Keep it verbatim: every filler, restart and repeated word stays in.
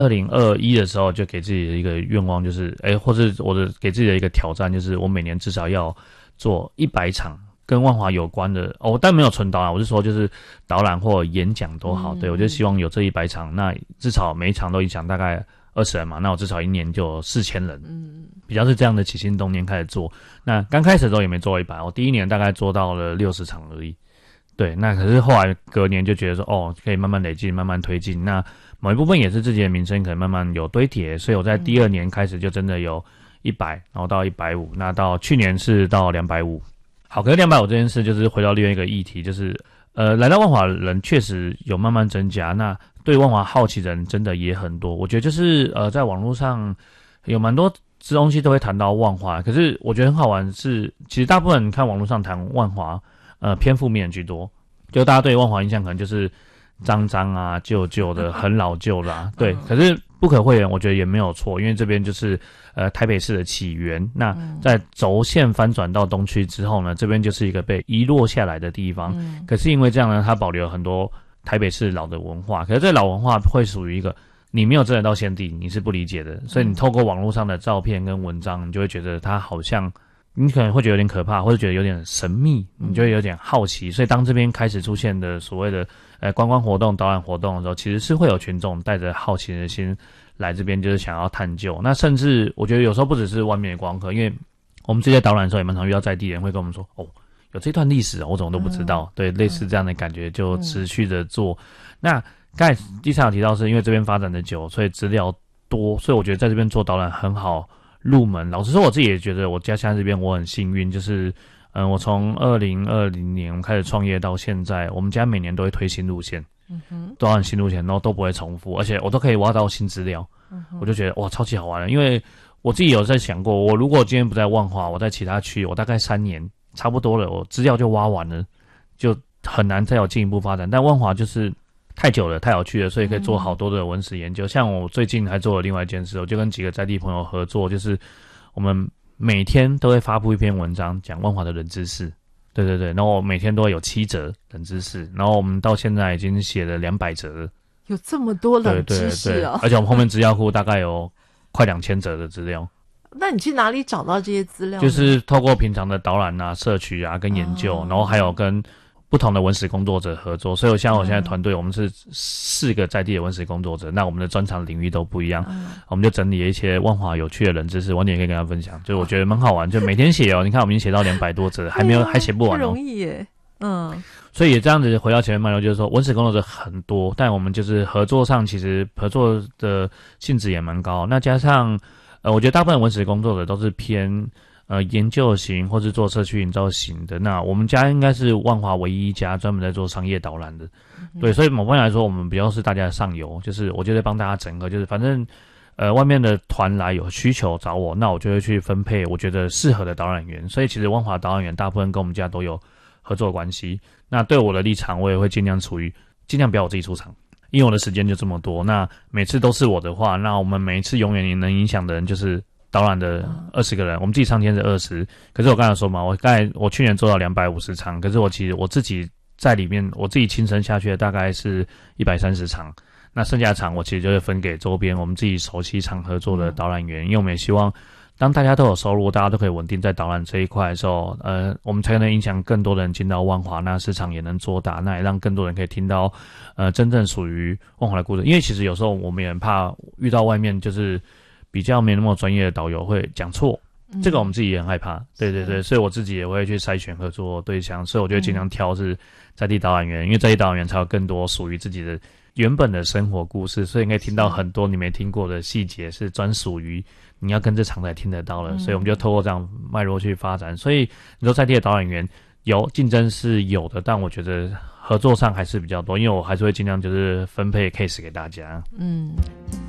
二零二一的时候就给自己的一个愿望，就是哎，或是我的给自己的一个挑战，就是我每年至少要做一百场跟万华有关的哦，但没有纯导览，我是说就是导览或演讲都好，嗯、对我就希望有这一百场，那至少每一场都影响大概二十人嘛，那我至少一年就有四千人，嗯，比较是这样的起心动念开始做。那刚开始的时候也没做一百，我第一年大概做到了六十场而已。对，那可是后来隔年就觉得说，哦，可以慢慢累积，慢慢推进。那某一部分也是自己的名声可能慢慢有堆叠，所以我在第二年开始就真的有一百，然后到一百五，那到去年是到两百五。好，可是两百五这件事就是回到另外一个议题，就是呃，来到万华的人确实有慢慢增加，那对万华好奇的人真的也很多。我觉得就是呃，在网络上有蛮多东西都会谈到万华，可是我觉得很好玩是，其实大部分人看网络上谈万华。呃，偏负面居多，就大家对万华印象可能就是脏脏啊、旧旧的、很老旧啦、啊。对，可是不可讳言，我觉得也没有错，因为这边就是呃台北市的起源。那在轴线翻转到东区之后呢，这边就是一个被遗落下来的地方。嗯、可是因为这样呢，它保留了很多台北市老的文化。可是这老文化会属于一个你没有真的到现地，你是不理解的。所以你透过网络上的照片跟文章，你就会觉得它好像。你可能会觉得有点可怕，或者觉得有点神秘，你就会有点好奇。所以当这边开始出现的所谓的呃观光活动、导览活动的时候，其实是会有群众带着好奇的心来这边，就是想要探究。那甚至我觉得有时候不只是外面的观光客，因为我们这些导览的时候也蛮常遇到在地人会跟我们说，哦，有这段历史，我怎么都不知道。嗯、对，类似这样的感觉就持续的做。嗯、那刚才第三有提到是因为这边发展的久，所以资料多，所以我觉得在这边做导览很好。入门，老实说，我自己也觉得我家乡这边我很幸运，就是，嗯、呃，我从二零二零年开始创业到现在，我们家每年都会推新路线，嗯哼，都按新路线，然后都不会重复，而且我都可以挖到新资料，嗯哼，我就觉得哇，超级好玩的。因为我自己有在想过，我如果今天不在万华，我在其他区，我大概三年差不多了，我资料就挖完了，就很难再有进一步发展。但万华就是太久了，太有趣了，所以可以做好多的文史研究。嗯、像我最近还做了另外一件事，我就跟几个在地朋友合作，就是我们每天都会发布一篇文章，讲万华的冷知识。对对对，然后我每天都会有七则冷知识，然后我们到现在已经写了两百则了。 有这么多冷知识哦！ 对对对，而且我们后面资料库大概有快两千则的资料。 那你去哪里找到这些资料呢？ 就是透过平常的导览啊、社区啊跟研究，哦、然后还有跟不同的文史工作者合作，所以像我现在团队，我们是四个在地的文史工作者，那我们的专长领域都不一样，嗯、我们就整理了一些万华有趣的冷知识，晚点也可以跟大家分享，就我觉得蛮好玩，就每天写哦，你看我们已经写到两百多则，还没有还写不完哦， 不容易耶，嗯， 所以也这样子回到前面脉络，就是说文史工作者很多，但我们就是合作上其实合作的性质也蛮高，那加上呃，我觉得大部分文史工作者都是偏。呃，研究型或是做社区营造型的，那我们家应该是万华唯一一家专门在做商业导览的，嗯、对，所以某方面来说，我们比较是大家的上游，就是我就在帮大家整合，就是反正呃外面的团来有需求找我，那我就会去分配我觉得适合的导览员，所以其实万华导览员大部分跟我们家都有合作关系。那对我的立场，我也会尽量处于尽量不要我自己出场，因为我的时间就这么多，那每次都是我的话，那我们每一次永远也能影响的人就是导览的二十个人，我们自己上天是二十，可是我刚才说嘛，我刚才我去年做到两百五十场，可是我其实我自己在里面，我自己亲身下去的大概是一百三十场，那剩下的场我其实就会分给周边我们自己熟悉常合作的导览员，因为我们也希望当大家都有收入，大家都可以稳定在导览这一块的时候，呃，我们才能影响更多人进到万华，那市场也能做大，那也让更多人可以听到，呃，真正属于万华的故事。因为其实有时候我们也很怕遇到外面就是比较没那么专业的导游会讲错，这个我们自己也很害怕。嗯、对对对，所以我自己也会去筛选合作对象，所以我就会尽量挑是在地导览员，嗯、因为在地导览员才有更多属于自己的原本的生活故事，所以你可以听到很多你没听过的细节，是专属于你要跟这场才听得到的。嗯、所以我们就透过这样脉络去发展。所以你说在地的导览员有竞争是有的，但我觉得合作上还是比较多，因为我还是会尽量就是分配 case 给大家。 嗯。